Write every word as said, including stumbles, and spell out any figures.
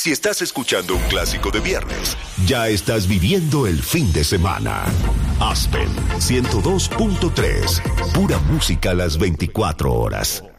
Si estás escuchando un clásico de viernes, ya estás viviendo el fin de semana. Aspen ciento dos punto tres, pura música a las veinticuatro horas.